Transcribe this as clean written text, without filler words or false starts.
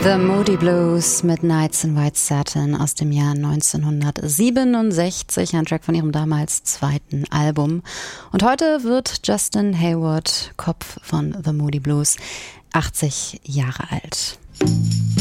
The Moody Blues mit Nights in White Satin aus dem Jahr 1967, ein Track von ihrem damals zweiten Album. Und heute wird Justin Hayward, Kopf von The Moody Blues, 80 Jahre alt.